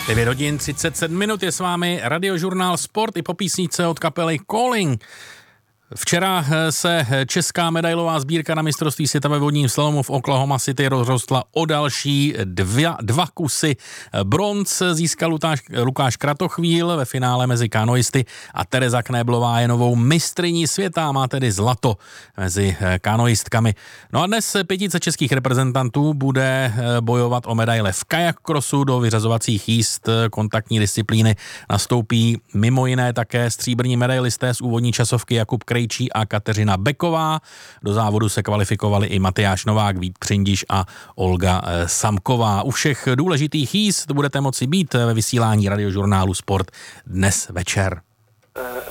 9 hodin 37 minut je s vámi Radiožurnál Sport i po písničce od kapely Calling. Včera se česká medailová sbírka na mistrovství světa ve vodním slalomu v Oklahoma City rozrostla o další dva kusy. Bronz získal Lukáš Kratochvíl ve finále mezi kanoisty a Tereza Knéblová je novou mistryní světa, má tedy zlato mezi kanoistkami. No a dnes 5 českých reprezentantů bude bojovat o medaile v kajak crossu. Do vyřazovacích jízd kontaktní disciplíny nastoupí mimo jiné také stříbrní medailisté z úvodní časovky Jakub Krejčí a Kateřina Beková. Do závodu se kvalifikovali i Matyáš Novák, Vít Přindiš a Olga Samková. U všech důležitých jízd budete moci být ve vysílání Radiožurnálu Sport dnes večer.